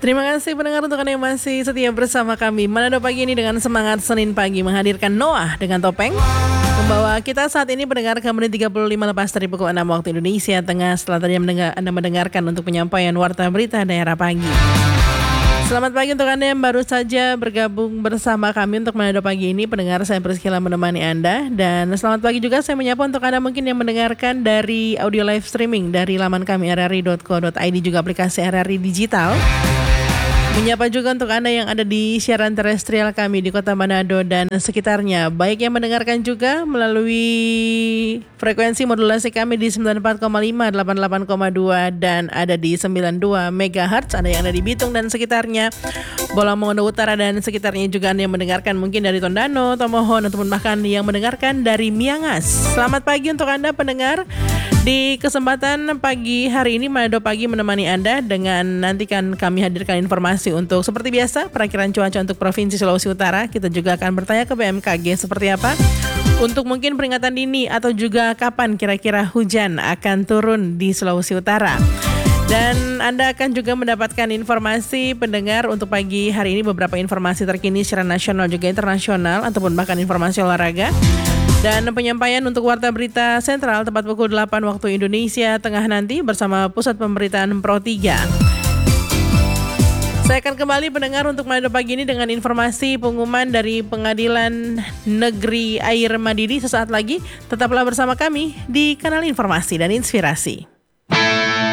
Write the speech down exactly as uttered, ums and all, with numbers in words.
Terima kasih pendengar untuk Anda yang masih setia bersama kami. Manado Pagi ini dengan semangat Senin pagi menghadirkan Noah dengan topeng. Membawa kita saat ini pendengar ke menit tiga puluh lima lepas dari pukul enam waktu Indonesia Tengah. Setelah tadi mendengar, Anda mendengarkan untuk penyampaian warta berita daerah pagi. Selamat pagi untuk Anda yang baru saja bergabung bersama kami untuk Manado Pagi ini. Pendengar, saya Priscila menemani Anda. Dan selamat pagi juga saya menyapa untuk Anda mungkin yang mendengarkan dari audio live streaming dari laman kami r r i dot co dot i d, juga aplikasi R R I Digital. Menyapa juga untuk Anda yang ada di siaran terestrial kami di Kota Manado dan sekitarnya. Baik yang mendengarkan juga melalui frekuensi modulasi kami di sembilan puluh empat koma lima, delapan puluh delapan koma dua dan ada di sembilan puluh dua megahertz. Anda yang ada di Bitung dan sekitarnya, Bolang Mongondo Utara dan sekitarnya, juga Anda yang mendengarkan mungkin dari Tondano, Tomohon, ataupun bahkan yang mendengarkan dari Miangas. Selamat pagi untuk Anda pendengar. Di kesempatan pagi hari ini Manado Pagi menemani Anda dengan nantikan kami hadirkan informasi untuk seperti biasa perakiraan cuaca untuk Provinsi Sulawesi Utara. Kita juga akan bertanya ke B M K G seperti apa untuk mungkin peringatan dini atau juga kapan kira-kira hujan akan turun di Sulawesi Utara. Dan Anda akan juga mendapatkan informasi pendengar untuk pagi hari ini, beberapa informasi terkini secara nasional juga internasional ataupun bahkan informasi olahraga. Dan penyampaian untuk Warta Berita Sentral tepat pukul delapan waktu Indonesia Tengah nanti bersama Pusat Pemberitaan Pro tiga. Saya akan kembali pendengar untuk Manado Pagi ini dengan informasi pengumuman dari Pengadilan Negeri Air Madidi sesaat lagi. Tetaplah bersama kami di Kanal Informasi dan Inspirasi.